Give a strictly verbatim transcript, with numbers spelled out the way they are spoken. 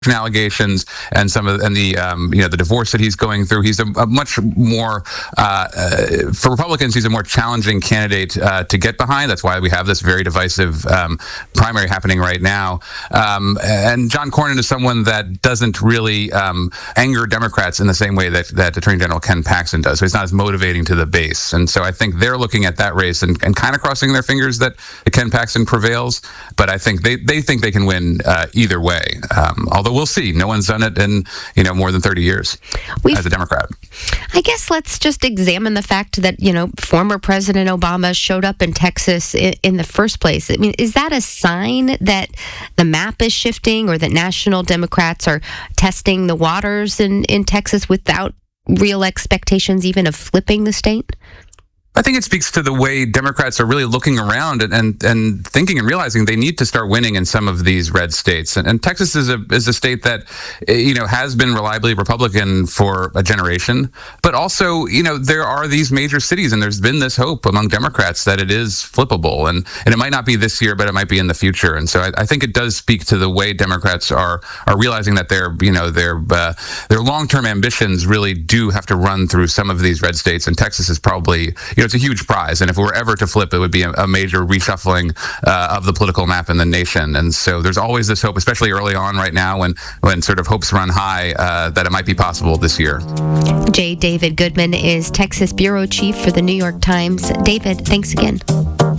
allegations and some of and the um, you know the divorce that he's going through. He's a, a much more uh, uh, for Republicans. He's a more challenging candidate uh, to get behind. That's why we have this very divisive um, primary happening right now. Um, and John Cornyn is someone that doesn't really um, anger Democrats in the same way that that Attorney General Ken Paxton does. So he's not as motivating to the base. And so I think they're looking at that race and, and kind of crossing their fingers that Ken Paxton prevails. But I think they they think they can win uh, either way. Um, although we'll see. No one's done it in, you know, more than thirty years We've, as a Democrat. I guess let's just examine the fact that, you know, former President Obama showed up in Texas in, in the first place. I mean, is that a sign that the map is shifting or that national Democrats are testing the waters in, in Texas without real expectations even of flipping the state? I think it speaks to the way Democrats are really looking around and, and, and thinking and realizing they need to start winning in some of these red states. And, and Texas is a is a state that, you know, has been reliably Republican for a generation. But also, you know, there are these major cities, and there's been this hope among Democrats that it is flippable. And, and it might not be this year, but it might be in the future. And so I, I think it does speak to the way Democrats are are realizing that their, you know, their uh, their long-term ambitions really do have to run through some of these red states. And Texas is probably, you know, it's a huge prize, and if we were ever to flip, it would be a, a major reshuffling uh, of the political map in the nation. And so there's always this hope, especially early on right now when when sort of hopes run high, uh, that it might be possible this year. J. David Goodman is Texas bureau chief for the New York Times. David, thanks again.